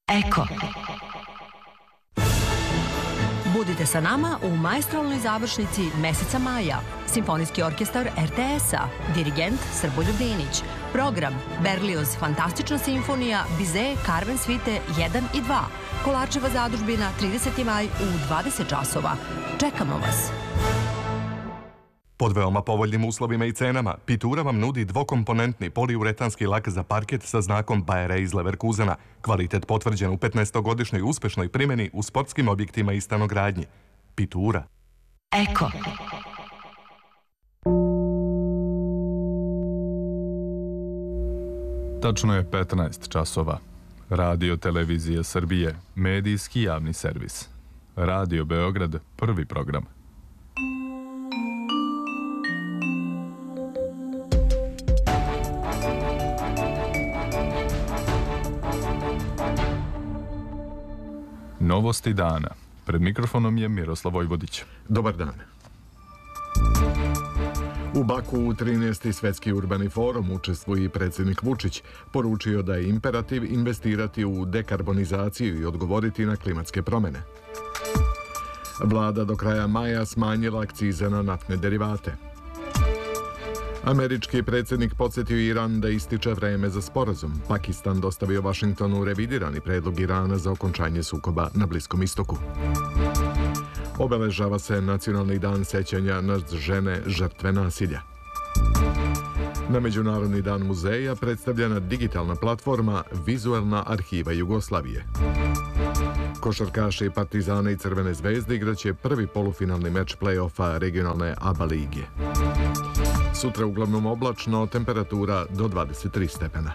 Eko. Budite sa nama u maestralnoj završnici meseca maja. Simfonijski orkestar RTS-a, dirigent Srboljub Dinić. Program Berlioz Fantastična simfonija, Bizet, Carmen Svite 1 i 2. Kolarčeva zadužbina 30. maj u 20 časova. Čekamo vas! Pod veoma povoljnim uslovima i cenama, Pitura vam nudi dvokomponentni poliuretanski lak za parket sa znakom Bayer iz Leverkusena. Kvalitet potvrđen u 15-godišnjoj uspešnoj primjeni u sportskim objektima i stanogradnji. Pitura. Eko. Tačno je 15 časova. Radio Televizija Srbije, medijski javni servis. Radio Beograd, prvi program. Novosti dana. Pred mikrofonom je Miroslav Vojvodić. Dobar dan. U Baku u 13. Svetski urbani forum učestvuje i predsjednik Vučić. Poručio da je imperativ investirati u dekarbonizaciju i odgovoriti na klimatske promjene. Vlada do kraja maja smanjila akcize na naftne derivate. Američki predsjednik podsjetio Iran da ističe vreme za sporazum. Pakistan dostavio Vašingtonu revidirani predlog Irana za okončanje sukoba na Bliskom istoku. Obeležava se Nacionalni dan sećanja na žene žrtve nasilja. Na Međunarodni dan muzeja predstavljena digitalna platforma Vizualna arhiva Jugoslavije. Košarkaši Partizana i Crvene zvezde igraće prvi polufinalni meč play-offa regionalne ABA lige. Sutra uglavnom oblačno, temperatura do 23 stepena.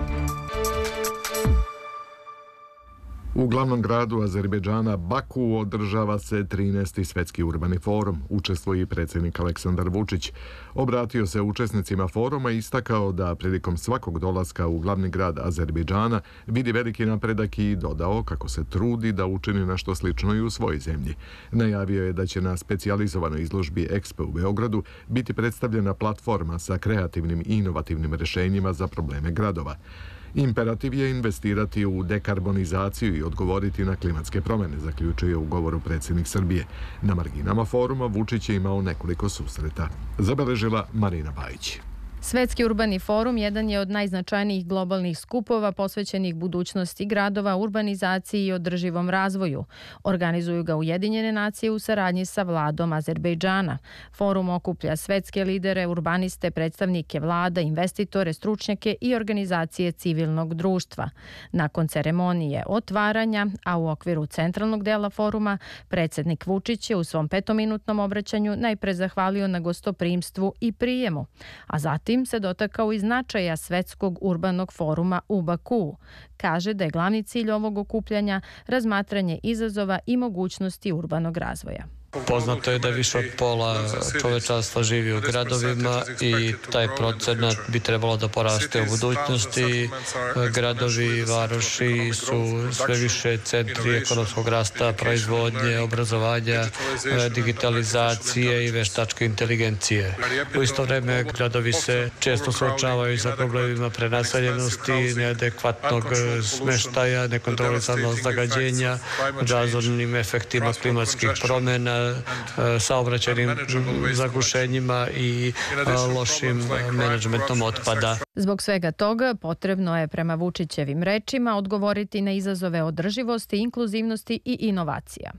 U glavnom gradu Azerbejdžana, Baku, održava se 13. Svetski urbani forum. Učestvuje i predsjednik Aleksandar Vučić. Obratio se učesnicima foruma i istakao da prilikom svakog dolaska u glavni grad Azerbejdžana vidi veliki napredak i dodao kako se trudi da učini nešto slično i u svojoj zemlji. Najavio je da će na specijalizovanoj izložbi Expo u Beogradu biti predstavljena platforma sa kreativnim i inovativnim rješenjima za probleme gradova. Imperativ je investirati u dekarbonizaciju i odgovoriti na klimatske promjene, zaključuje u govoru predsjednik Srbije. Na marginama foruma Vučić je imao nekoliko susreta. Zabeležila Marina Bajić. Svetski urbani forum jedan je od najznačajnijih globalnih skupova posvećenih budućnosti gradova, urbanizaciji i održivom razvoju. Organizuju ga Ujedinjene nacije u saradnji sa vladom Azerbejdžana. Forum okuplja svetske lidere, urbaniste, predstavnike vlada, investitore, stručnjake i organizacije civilnog društva. Nakon ceremonije otvaranja, a u okviru centralnog dela foruma, predsjednik Vučić je u svom 5-minutnom obraćanju najpre zahvalio na gostoprimstvu i prijemu, a zatim se dotakao i značaja Svetskog urbanog foruma u Bakuu. Kaže da je glavni cilj ovog okupljanja razmatranje izazova i mogućnosti urbanog razvoja. Poznato je da više od pola čovečanstva živi u gradovima i taj procenat bi trebalo da poraste u budućnosti. Gradovi, varoši su sve više centri ekonomskog rasta, proizvodnje, obrazovanja, digitalizacije i veštačke inteligencije. U isto vreme gradovi se često suočavaju sa problemima prenaseljenosti, neadekvatnog smeštaja, nekontrolisanog zagađenja, razornim efektima klimatskih promjena, saobraćajnim zagušenjima i lošim menadžmentom otpada. Zbog svega toga potrebno je prema Vučićevim rečima odgovoriti na izazove održivosti, inkluzivnosti i inovacija.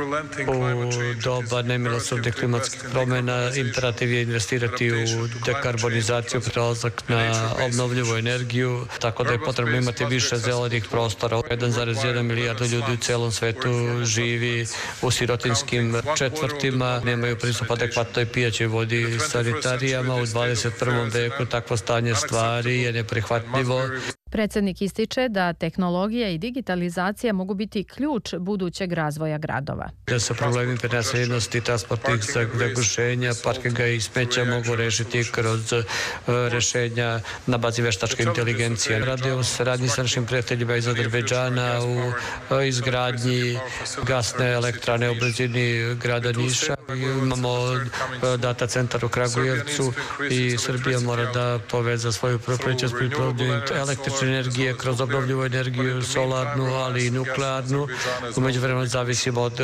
U doba nemilosrdnih klimatskih promjena imperativ je investirati u dekarbonizaciju, prelazak na obnovljivu energiju, tako da je potrebno imati više zelenih prostora. 1,1 milijarda ljudi u celom svetu živi u sirotinskim četvrtima, nemaju pristup adekvatnoj pijaćoj vodi i sanitarijama. U 21. veku takvo stanje stvari je neprihvatljivo. Predsjednik ističe da tehnologija i digitalizacija mogu biti ključ budućeg razvoja gradova. Da se problemi prenaseljenosti, transportnih zagušenja, parkinga i smeća mogu rešiti kroz rešenja na bazi veštačke inteligencije. Radi u saradnji sa našim prijateljima iz Azerbejdžana u izgradnji gasne elektrane u blizini grada Niša. Imamo data centar u Kragujevcu i Srbija mora da poveza svoju propričnost pri proizvodnju električne električne energije kroz obnovljivu energiju, solarnu, ali i nuklearnu. U međuvremenu zavisimo od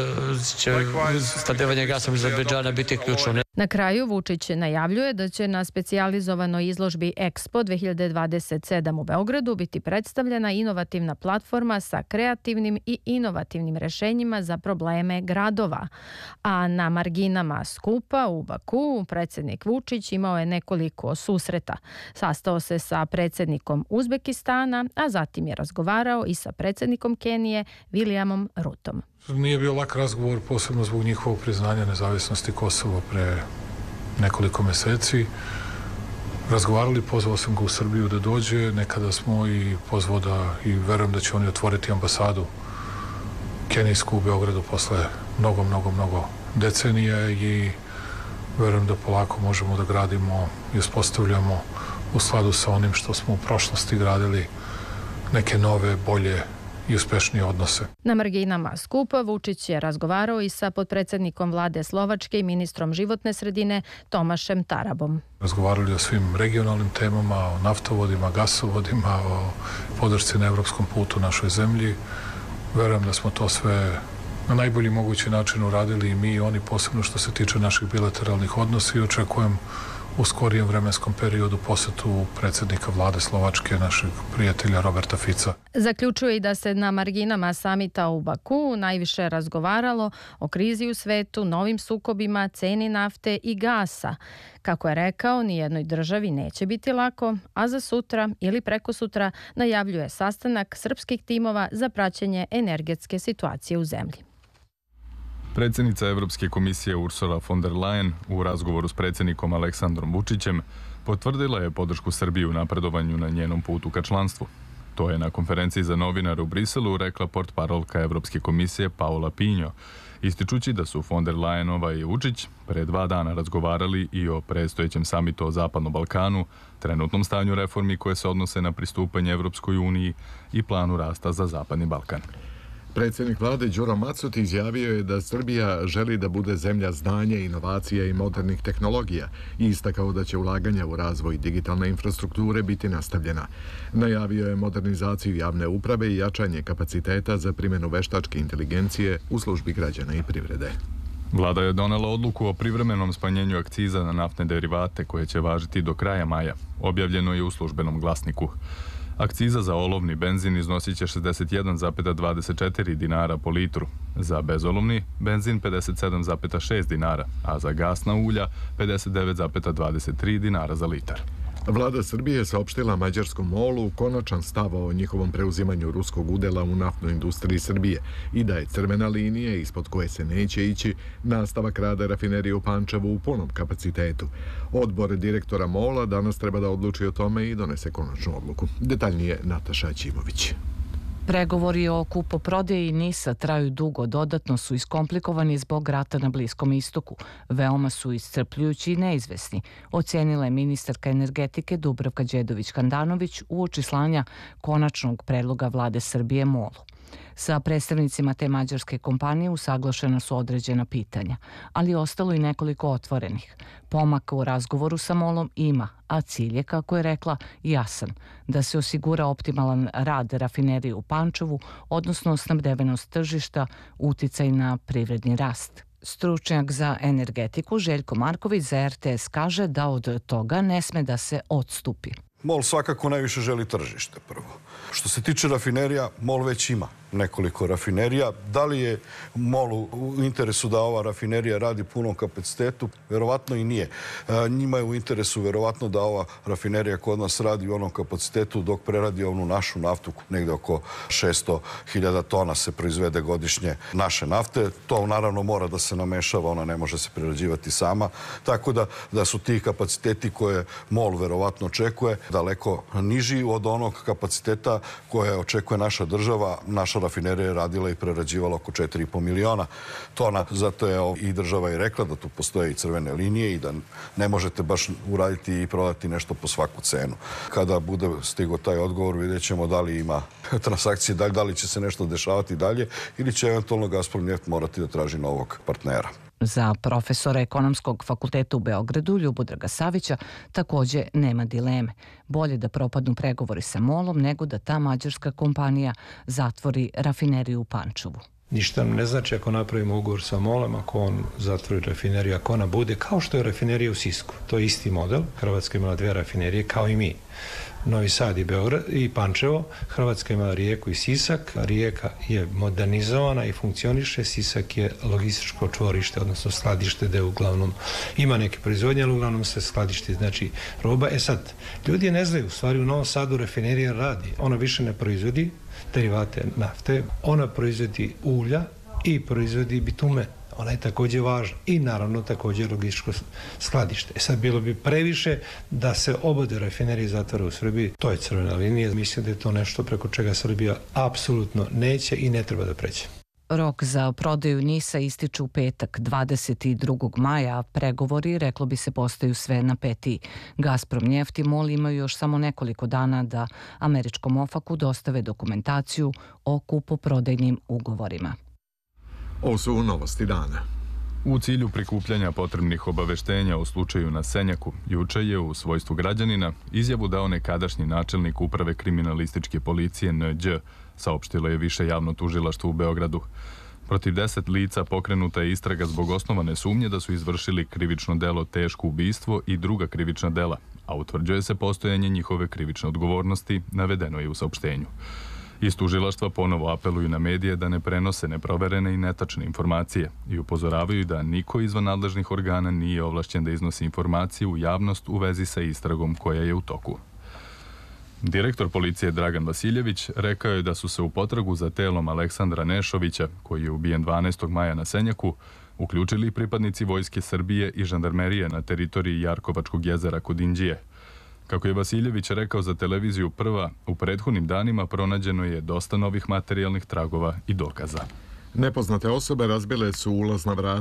snabdevanja gasom iz Azerbejdžana biti ključno. Na kraju Vučić najavljuje da će na specijalizovanoj izložbi Expo 2027 u Beogradu biti predstavljena inovativna platforma sa kreativnim i inovativnim rešenjima za probleme gradova. A na marginama skupa u Baku predsjednik Vučić imao je nekoliko susreta. Sastao se sa predsjednikom Uzbekistana, a zatim je razgovarao i sa predsjednikom Kenije Williamom Rutom. Nije bio lak razgovor, posebno zbog njihovog priznanja nezavisnosti Kosova pre nekoliko meseci. Razgovarali, pozvao sam ga u Srbiju da dođe, nekada smo i pozvao da, i verujem da će oni otvoriti ambasadu kenijsku u Beogradu posle mnogo decenija i verujem da polako možemo da gradimo i uspostavljamo u skladu sa onim što smo u prošlosti gradili neke nove, bolje i uspešnije odnose. Na marginama skupa Vučić je razgovarao i sa potpredsjednikom vlade Slovačke i ministrom životne sredine Tomašem Tarabom. Razgovarali o svim regionalnim temama, o naftovodima, gasovodima, o podršci na evropskom putu našoj zemlji. Verujem da smo to sve na najbolji mogući način uradili i mi i oni, posebno što se tiče naših bilateralnih odnosa, i očekujem u skorijem vremenskom periodu posetu predsjednika vlade Slovačke, našeg prijatelja Roberta Fica. Zaključuje i da se na marginama samita u Baku najviše razgovaralo o krizi u svetu, novim sukobima, ceni nafte i gasa. Kako je rekao, nijednoj državi neće biti lako, a za sutra ili prekosutra najavljuje sastanak srpskih timova za praćenje energetske situacije u zemlji. Predsjednica Evropske komisije Ursula von der Leyen u razgovoru s predsjednikom Aleksandrom Vučićem potvrdila je podršku Srbiji u napredovanju na njenom putu ka članstvu. To je na konferenciji za novinare u Briselu rekla portparolka Evropske komisije Paula Pinho, ističući da su von der Leyenova i Vučić pre 2 dana razgovarali i o predstojećem samitu o Zapadnom Balkanu, trenutnom stanju reformi koje se odnose na pristupanje Evropskoj uniji i planu rasta za Zapadni Balkan. Predsjednik vlade Đuro Macot izjavio je da Srbija želi da bude zemlja znanja, inovacija i modernih tehnologija i istakao da će ulaganja u razvoj digitalne infrastrukture biti nastavljena. Najavio je modernizaciju javne uprave i jačanje kapaciteta za primjenu veštačke inteligencije u službi građana i privrede. Vlada je donela odluku o privremenom smanjenju akciza na naftne derivate koje će važiti do kraja maja. Objavljeno je u službenom glasniku. Akciza za olovni benzin iznosit će 61,24 dinara po litru, za bezolovni benzin 57,6 dinara, a za gasna ulja 59,23 dinara za litar. Vlada Srbije saopštila mađarskom MOL-u konačan stav o njihovom preuzimanju ruskog udela u naftnoj industriji Srbije i da je crvena linija ispod koje se neće ići nastavak rada rafinerije u Pančevu u punom kapacitetu. Odbor direktora MOL-a danas treba da odluči o tome i donese konačnu odluku. Detaljnije Nataša Ćimović. Pregovori o kupoprodaji NIS-a traju dugo, dodatno su iskomplikovani zbog rata na Bliskom istoku. Veoma su iscrpljujući i neizvesni, ocenila je ministarka energetike Dubravka Đedović-Handanović uoči slanja konačnog predloga vlade Srbije MOL-u. Sa predstavnicima te mađarske kompanije usaglašena su određena pitanja, ali ostalo i nekoliko otvorenih. Pomaka u razgovoru sa MOL-om ima, a cilj je, kako je rekla, jasan, da se osigura optimalan rad rafinerije u Pančevu, odnosno snabdevenost tržišta, uticaj na privredni rast. Stručnjak za energetiku Željko Marković za RTS kaže da od toga ne sme da se odstupi. MOL svakako najviše želi tržište prvo. Što se tiče rafinerija, MOL već ima nekoliko rafinerija. Da li je MOL-u u interesu da ova rafinerija radi punom kapacitetu? Verovatno i nije. Njima je u interesu verovatno da ova rafinerija kod nas radi u onom kapacitetu dok preradi onu našu naftu. Negde oko 600.000 tona se proizvede godišnje naše nafte. To naravno mora da se namešava, ona ne može se prerađivati sama. Tako da su ti kapaciteti koje MOL verovatno očekuje daleko niži od onog kapaciteta koje očekuje naša država. Naša rafinerija je radila i prerađivala oko 4,5 miliona tona. Zato je i država i rekla da tu postoje i crvene linije i da ne možete baš uraditi i prodati nešto po svaku cenu. Kada bude stigao taj odgovor, vidjet ćemo da li ima transakcije dalje, da li će se nešto dešavati dalje ili će eventualno Gazprom Neft morati da traži novog partnera. Za profesora Ekonomskog fakulteta u Beogradu Ljubodraga Savića takođe nema dileme. Bolje da propadnu pregovori sa MOL-om nego da ta mađarska kompanija zatvori rafineriju u Pančevu. Ništa ne znači ako napravimo ugovor sa MOL-om, ako on zatvori rafineriju, ako ona bude kao što je rafinerija u Sisku. To je isti model. Hrvatska imala 2 rafinerije kao i mi. Novi Sad i Beograd i Pančevo. Hrvatska ima Rijeku i Sisak. Rijeka je modernizovana i funkcioniše. Sisak je logističko čvorište, odnosno skladište, gde uglavnom ima neke proizvodnje, ali uglavnom se skladišti, znači roba. Sad, ljudi ne znaju, u stvari u Novom Sadu rafinerija radi. Ona više ne proizvodi derivate nafte, ona proizvodi ulja i proizvodi bitume. Ona je takođe važna i naravno takođe logističko skladište. Sad bilo bi previše da se obode rafinerije zatvore u Srbiji. To je crvena linija. Mislim da je to nešto preko čega Srbija apsolutno neće i ne treba da pređe. Rok za prodaju NIS-a ističe u petak 22. maja, a pregovori, reklo bi se, postaju sve napetiji. Gazprom Njeft i MOL imaju još samo nekoliko dana da američkom OFAC-u dostave dokumentaciju o kupoprodajnim ugovorima. Ovo su novosti dana. U cilju prikupljanja potrebnih obaveštenja o slučaju na Senjaku, juče je u svojstvu građanina izjavu dao nekadašnji načelnik uprave kriminalističke policije NĐ, saopštilo je Više javno tužilaštvo u Beogradu. Protiv 10 lica pokrenuta je istraga zbog osnovane sumnje da su izvršili krivično delo teško ubistvo i druga krivična dela, a utvrđuje se postojanje njihove krivične odgovornosti, navedeno je u saopštenju. Iz tužilaštva ponovo apeluju na medije da ne prenose neproverene i netačne informacije i upozoravaju da niko izvan nadležnih organa nije ovlašćen da iznosi informacije u javnost u vezi sa istragom koja je u toku. Direktor policije Dragan Vasiljević rekao je da su se u potragu za telom Aleksandra Nešovića, koji je ubijen 12. maja na Senjaku, uključili pripadnici Vojske Srbije i žandarmerije na teritoriji Jarkovačkog jezera kod Inđije. Kako je Vasiljević rekao za televiziju Prva, u prethodnim danima pronađeno je dosta novih materijalnih tragova i dokaza. Nepoznate osobe razbile su ulazna vrata